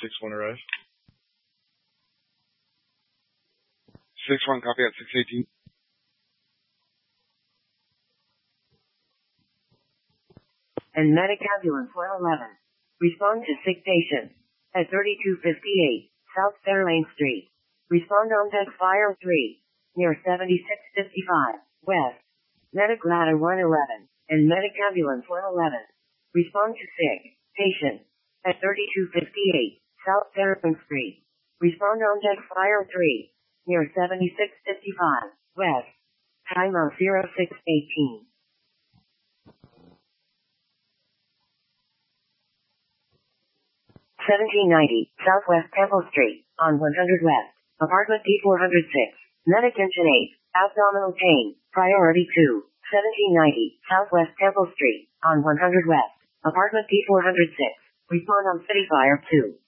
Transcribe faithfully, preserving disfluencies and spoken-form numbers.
six one arrive. six one, copy at six eighteen. And medic ambulance one eleven. Respond to sick patient. At thirty-two fifty-eight, South Fairlane Street. Respond on deck fire three. Near seventy-six fifty-five, West. Medic ladder one eleven. And medic ambulance one eleven. Respond to sick patient. At thirty-two fifty-eight, South Fairlane Street. Respond on deck fire three. Near seventy-six fifty-five, West. Time of zero six eighteen. seventeen ninety, Southwest Temple Street, on one hundred West, apartment D four oh six, medic engine eight, abdominal pain, priority two, seventeen ninety, Southwest Temple Street, on one hundred West, apartment D four oh six, respond on city fire two.